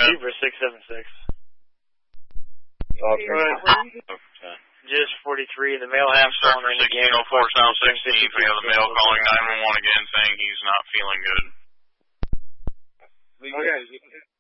Super 676. Okay. Just 43. The male half Start calling for in again. 1604 South 16th. We have the male calling 911 again saying he's not feeling good. Okay.